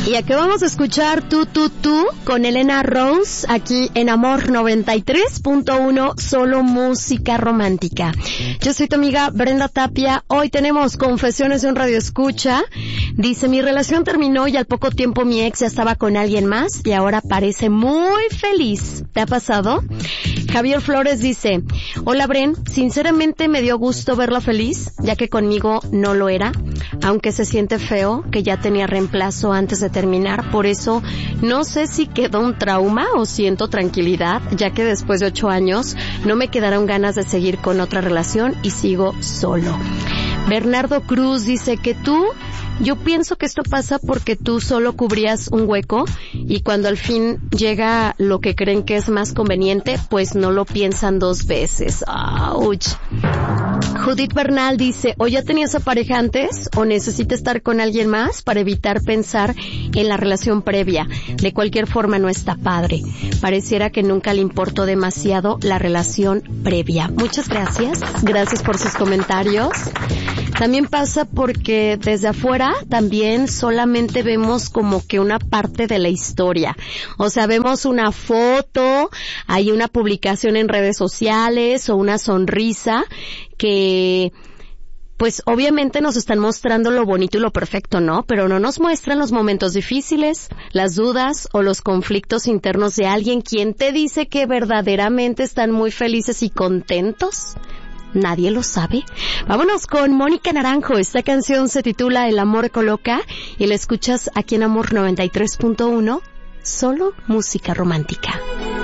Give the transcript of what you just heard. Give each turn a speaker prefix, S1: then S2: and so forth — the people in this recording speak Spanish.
S1: Y aquí vamos a escuchar Tú con Elena Rose aquí en Amor 93.1, solo música romántica. Yo soy tu amiga Brenda Tapia. Hoy tenemos confesiones de un radioescucha. Dice, mi relación terminó y al poco tiempo mi ex ya estaba con alguien más y ahora parece muy feliz. ¿Te ha pasado? Javier Flores dice, hola Bren, sinceramente me dio gusto verla feliz, ya que conmigo no lo era, aunque se siente feo que ya tenía reemplazo antes de terminar, por eso no sé si quedó un trauma o siento tranquilidad, ya que después de 8 años no me quedaron ganas de seguir con otra relación y sigo solo. Bernardo Cruz dice que yo pienso que esto pasa porque tú solo cubrías un hueco y cuando al fin llega lo que creen que es más conveniente, pues no lo piensan 2 veces. ¡Auch! Judith Bernal dice, o ya tenías a pareja antes o necesita estar con alguien más para evitar pensar en la relación previa. De cualquier forma no está padre. Pareciera que nunca le importó demasiado la relación previa. Muchas gracias. Gracias por sus comentarios. También pasa porque desde afuera también solamente vemos como que una parte de la historia. O sea, vemos una foto, hay una publicación en redes sociales o una sonrisa que pues obviamente nos están mostrando lo bonito y lo perfecto, ¿no? Pero no nos muestran los momentos difíciles, las dudas o los conflictos internos de alguien quien te dice que verdaderamente están muy felices y contentos. Nadie lo sabe. Vámonos con Mónica Naranjo. Esta canción se titula El amor coloca y la escuchas aquí en Amor 93.1, solo música romántica.